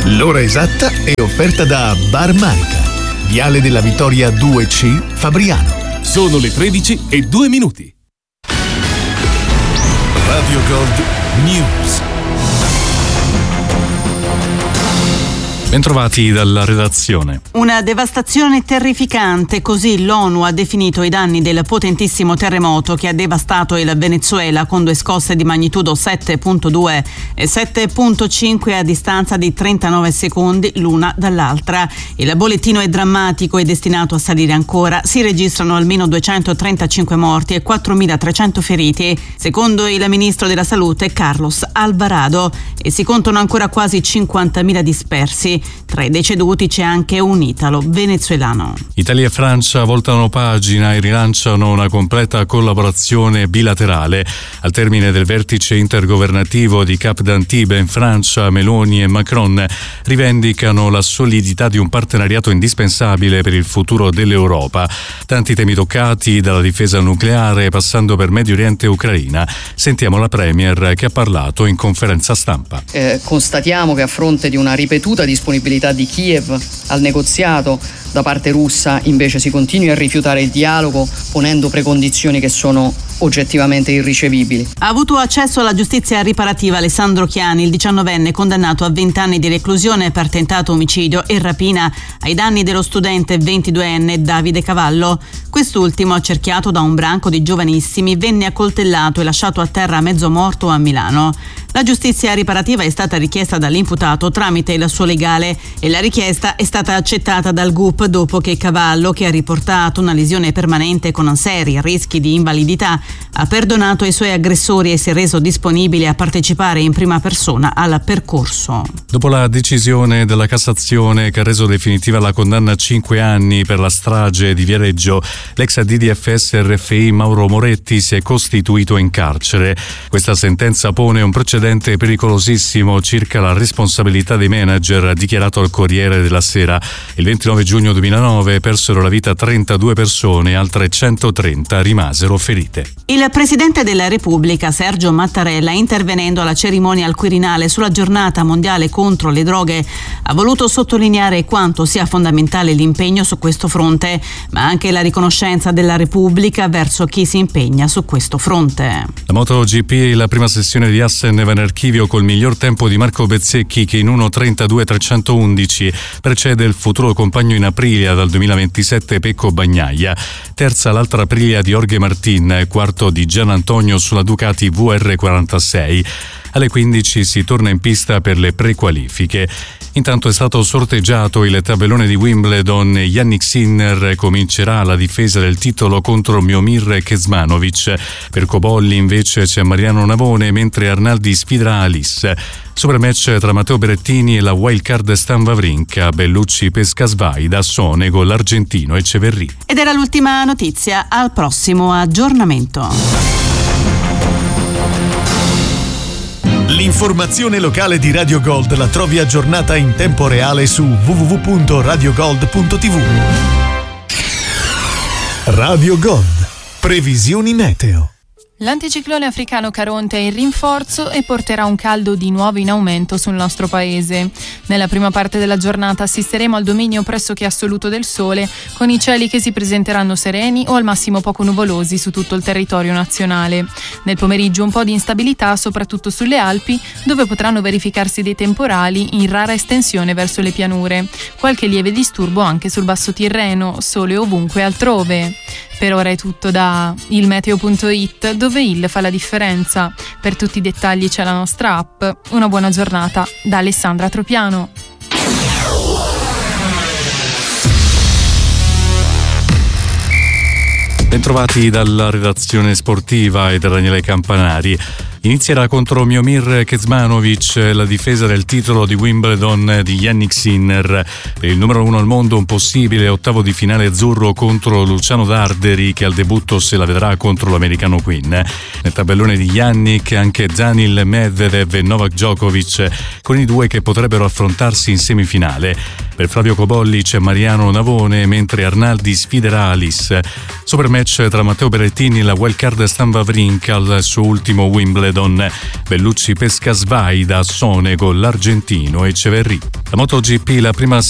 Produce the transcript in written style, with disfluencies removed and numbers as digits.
L'ora esatta è offerta da Bar Manica, Viale della Vittoria 2C, Fabriano. Sono le 13:02. Radio Gold News. Bentrovati dalla redazione. Una devastazione terrificante, così l'ONU ha definito i danni del potentissimo terremoto che ha devastato il Venezuela con 2 scosse di magnitudo 7.2 e 7.5 a distanza di 39 secondi l'una dall'altra. Il bollettino è drammatico e destinato a salire ancora. Si registrano almeno 235 morti e 4.300 feriti, secondo il ministro della Salute Carlos Alvarado, e si contano ancora quasi 50.000 dispersi. Tra i deceduti c'è anche un italo-venezuelano. Italia e Francia voltano pagina e rilanciano una completa collaborazione bilaterale. Al termine del vertice intergovernativo di Cap d'Antibes in Francia, Meloni e Macron rivendicano la solidità di un partenariato indispensabile per il futuro dell'Europa. Tanti temi toccati, dalla difesa nucleare passando per Medio Oriente e Ucraina. Sentiamo la Premier che ha parlato in conferenza stampa. Constatiamo che a fronte di una ripetuta disponibilità di Kiev al negoziato, da parte russa invece si continui a rifiutare il dialogo ponendo precondizioni che sono oggettivamente irricevibili. Ha avuto accesso alla giustizia riparativa Alessandro Chiani, il 19enne condannato a 20 anni di reclusione per tentato omicidio e rapina ai danni dello studente 22enne Davide Cavallo. Quest'ultimo, accerchiato da un branco di giovanissimi, venne accoltellato e lasciato a terra mezzo morto a Milano. La giustizia riparativa è stata richiesta dall'imputato tramite il suo legale e la richiesta è stata accettata dal GUP dopo che Cavallo, che ha riportato una lesione permanente con seri rischi di invalidità, ha perdonato i suoi aggressori e si è reso disponibile a partecipare in prima persona al percorso. Dopo la decisione della Cassazione che ha reso definitiva la condanna a 5 anni per la strage di Viareggio, l'ex DDFS RFI Mauro Moretti si è costituito in carcere. Questa sentenza pone un precedente pericolosissimo circa la responsabilità dei manager, ha dichiarato al Corriere della Sera. Il 29 giugno 2009 persero la vita 32 persone e altre 130 rimasero ferite. Il Presidente della Repubblica, Sergio Mattarella, intervenendo alla cerimonia al Quirinale sulla giornata mondiale contro le droghe, ha voluto sottolineare quanto sia fondamentale l'impegno su questo fronte, ma anche la riconoscenza della Repubblica verso chi si impegna su questo fronte. La MotoGP, la prima sessione di Assen va in archivio col miglior tempo di Marco Bezzecchi che in 1:32.311 precede il futuro compagno in Aprilia dal 2027 Pecco Bagnaia. Terza l'altra Aprilia di Jorge Martin, quarto di Gian Antonio sulla Ducati VR46. Alle 15 si torna in pista per le prequalifiche. Intanto è stato sorteggiato il tabellone di Wimbledon. Jannik Sinner comincerà la difesa del titolo contro Miomir Kecmanovic. Per Cobolli invece c'è Mariano Navone, mentre Arnaldi sfiderà Alice. Supermatch tra Matteo Berrettini e la wildcard Stan Wawrinka. Bellucci pesca Svaida, Sonego, l'Argentino e Ceverry. Ed era l'ultima notizia. Al prossimo aggiornamento. L'informazione locale di Radio Gold la trovi aggiornata in tempo reale su www.radiogold.tv. Radio Gold. Previsioni meteo. L'anticiclone africano Caronte è in rinforzo e porterà un caldo di nuovo in aumento sul nostro paese. Nella prima parte della giornata assisteremo al dominio pressoché assoluto del sole, con i cieli che si presenteranno sereni o al massimo poco nuvolosi su tutto il territorio nazionale. Nel pomeriggio un po' di instabilità, soprattutto sulle Alpi, dove potranno verificarsi dei temporali in rara estensione verso le pianure. Qualche lieve disturbo anche sul Basso Tirreno, sole ovunque altrove. Per ora è tutto da ilmeteo.it, dove il fa la differenza. Per tutti i dettagli c'è la nostra app. Una buona giornata da Alessandra Tropiano. Bentrovati dalla redazione sportiva e da Daniele Campanari. Inizierà contro Miomir Kecmanovic la difesa del titolo di Wimbledon di Jannik Sinner. Per il numero 1 al mondo un possibile ottavo di finale azzurro contro Luciano Darderi, che al debutto se la vedrà contro l'americano Quinn. Nel tabellone di Jannik anche Daniil Medvedev e Novak Djokovic, con i due che potrebbero affrontarsi in semifinale. Per Flavio Cobolli c'è Mariano Navone, mentre Arnaldi sfiderà Alice. Supermatch tra Matteo Berrettini e la wildcard Stan Wawrinka al suo ultimo Wimbledon. Bellucci pesca Svaida a Sonego, l'argentino Echeverry. La MotoGP, la prima